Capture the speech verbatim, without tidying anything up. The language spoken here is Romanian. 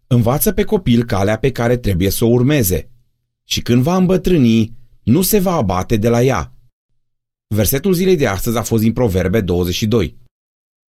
Învață pe copil calea pe care trebuie să o urmeze și când va îmbătrâni, nu se va abate de la ea. Versetul zilei de astăzi a fost din Proverbe douăzeci și doi.